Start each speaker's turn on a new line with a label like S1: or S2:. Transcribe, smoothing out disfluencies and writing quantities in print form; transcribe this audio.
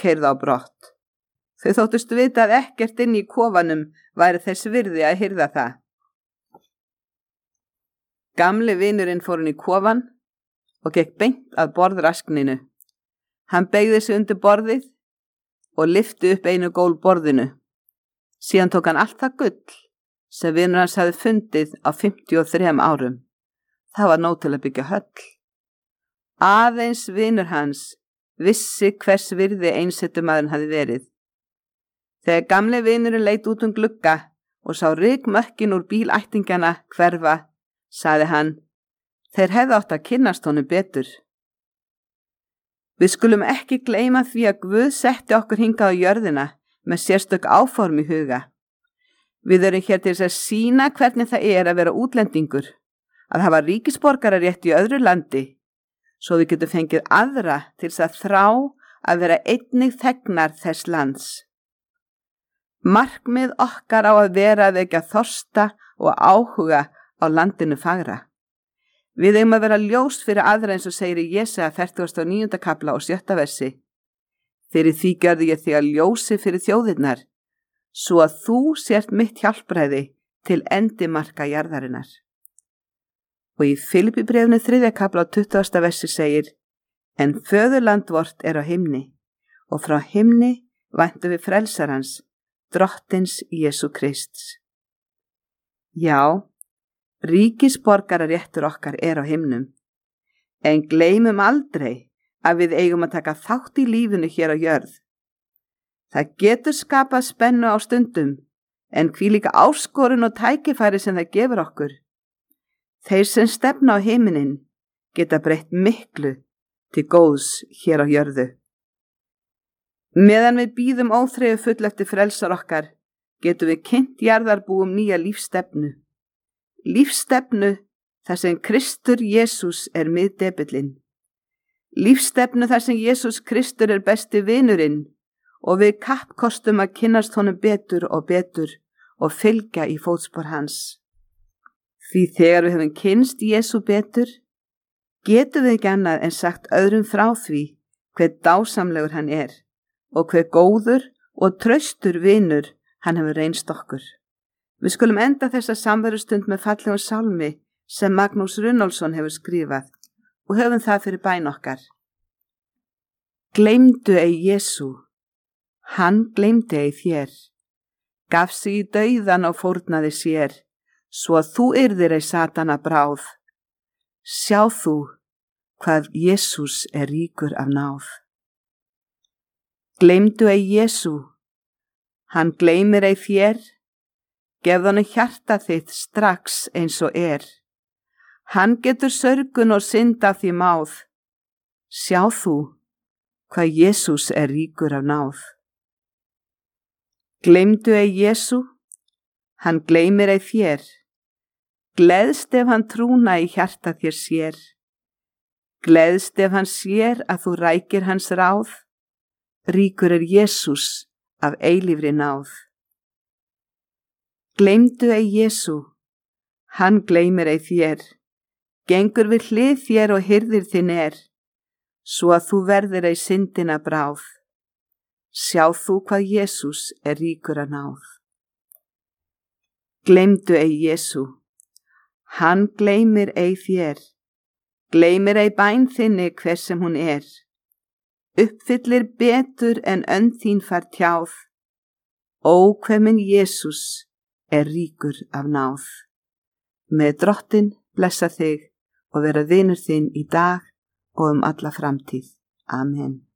S1: keyrðu á brott. Þau þóttust vita að ekkert inn í kofanum væri þess virði að hirða það. Gamli vinurinn fór inn í kofan og gekk beint að borðraskninu. Hann beygði sig undir borðið og lyfti upp einu gólborðinu. Síðan tók hann allt það gull sem vinur hans hafði fundið á 53 árum. Það var nóg til að byggja höll. Aðeins vinur hans vissi hvers virði einsetumaðurinn hafði verið. Þegar gamli vinurinn leit út glugga og sá rykmökkin úr bílættingjana hverfa, sagði hann, þeir hefðu átt að kynnast honum betur. Við skulum ekki gleyma því að Guð setti okkur hingað á jörðina með sérstök áform í huga. Við erum hér til þess að sýna hvernig það að vera útlendingur, að hafa ríkisborgararétt í öðru landi, svo við getum fengið aðra til þess að þrá að vera einnig þegnar þess lands. Markmið okkar á að vera að vekja þorsta og áhuga á landinu fagra. Við eigum að vera ljós fyrir aðra eins og segir í Jesaja 49. kafla og 7. versi. Fyrir því gjörði ég þig að ljósi fyrir þjóðirnar, svo að þú sért mitt hjálpræði til endimarka jarðarinnar. Og í Filippibréfinu 3. kafla og 20. versi segir, en föðurland vort á himni, og frá himni væntum við frelsarans, drottins Jesú Krists. Já, ríkisborgararéttur okkar á himnum, en gleymum aldrei að við eigum að taka þátt í lífinu hér á jörð. Það getur skapað spennu á stundum, en hví líka áskorun og tækifæri sem það gefur okkur. Þeir sem stefna á himinin geta breytt miklu til góðs hér á jörðu. Meðan við bíðum óþreyju full eftir frelsar okkar, getum við kynnt jarðarbúum nýja lífsstefnu. Lífsstefnu þar sem Kristur Jesús miðdepillinn. Lífsstefnu þar sem Jesús Kristur besti vinurinn og við kappkostum að kynnast honum betur og fylgja í fótspor hans. Því þegar við höfum kynnst Jesú betur, getum við ekki annað en sagt öðrum frá því hver dásamlegur hann og hver góður og traustur vinur hann hefur reynst okkur. Við skulum enda þessa samverustund með fallegum sálmi sem Magnús Runólfsson hefur skrifað og höfum það fyrir bæn okkar. Gleymdu ei Jesú, hann gleymdi ei þér, gaf sig í dauðan og fórnaði sér, svo að þú yrðir ei Satana bráð. Sjá þú hvað Jesús ríkur af náð. Gleymdu ei Jesú, hann gleymir ei þér, gefðu honum hjarta þitt strax eins og Hann getur sörgun og synd af því máð. Sjá þú hvað Jesús ríkur af náð. Gleymdu ei Jesú, hann gleymir ei þér. Gleðst ef hann trúna í hjarta þér sér. Gleðst ef hann sér að þú rækir hans ráð. Ríkur Jesús af eilífri náð. Gleymdu ei Jesú, hann gleymir ei þér, gengur við hlið þér og hirðir þinn svo að þú verðir ei syndina bráð. Sjá þú hvað Jesús ríkur af náð. Gleymdu ei Jesú, hann gleymir ei þér, gleymir ei bæn þinni hver sem hún uppfyllir betur en önd þín fær tjáð. Ó, hve minn Jesús ríkur af náð. Með Drottinn blessa þig og vera vinur þinn í dag og alla framtíð. Amen.